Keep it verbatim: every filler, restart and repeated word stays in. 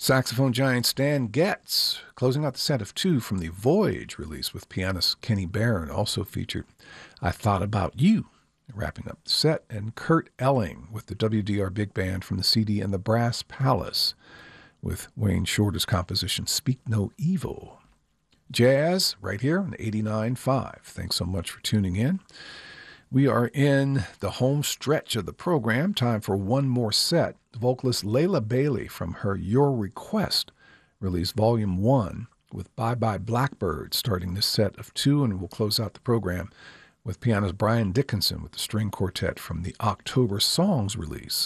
Saxophone giant Stan Getz, closing out the set of two from the Voyage release with pianist Kenny Barron, also featured I Thought About You, wrapping up the set, and Kurt Elling with the W D R Big Band from the C D and the Brass Palace with Wayne Shorter's composition Speak No Evil. Jazz right here on eighty-nine point five. Thanks so much for tuning in. We are in the home stretch of the program. Time for one more set. Vocalist Layla Bailey from her Your Request released Volume one with Bye Bye Blackbird starting this set of two, and we'll close out the program with pianist Brian Dickinson with the string quartet from the October Songs release.